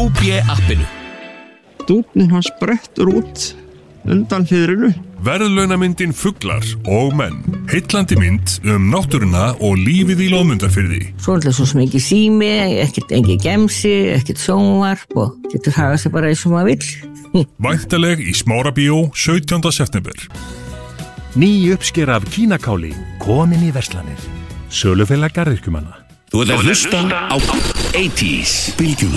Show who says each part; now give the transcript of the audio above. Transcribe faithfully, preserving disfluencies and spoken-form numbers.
Speaker 1: O B appinu.
Speaker 2: Dúfnin hann sprettur út undan fiðrinu.
Speaker 3: Verðlaunamyndin Fuglar og menn. Heillandi mynd um náttúruna og lífið í Loðmundarfirði.
Speaker 4: Svo er svo mikið sími, ekkert engin gemsi, ekkert sjónvarp og getur hagað sér bara eins og maður vill.
Speaker 3: Væntaleg í Smárabíó sautjánda september.
Speaker 5: Ný uppskera af kínakáli komin í verslanir. Sölufélag garðyrkjumanna.
Speaker 1: Þú ert að hlusta á eighties bylgjuna.